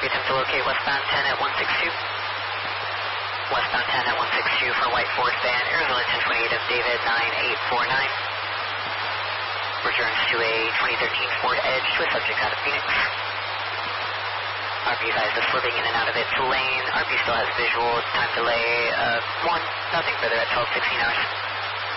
copy, attempt to locate westbound 10 at 162. Westbound 10 at 162 for White Forest Band, Arizona 1028 of David 9849. Returns to a 2013 Ford Edge to a subject out of Phoenix. RP advised is slipping in and out of its lane. RP still has visual, time delay of 1, nothing further at 12:16 hours.